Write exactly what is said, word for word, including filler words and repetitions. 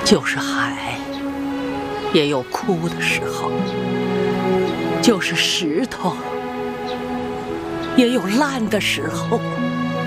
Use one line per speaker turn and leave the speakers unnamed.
就是海，也有哭的时候；就是石头，也有烂的时候。